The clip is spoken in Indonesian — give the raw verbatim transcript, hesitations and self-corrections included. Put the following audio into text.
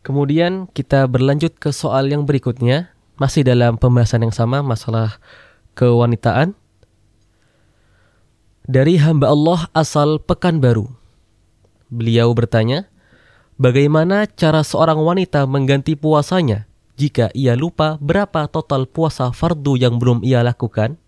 Kemudian kita berlanjut ke soal yang berikutnya, masih dalam pembahasan yang sama, masalah kewanitaan. Dari hamba Allah asal Pekanbaru. Beliau bertanya, bagaimana cara seorang wanita mengganti puasanya jika ia lupa berapa total puasa fardu yang belum ia lakukan?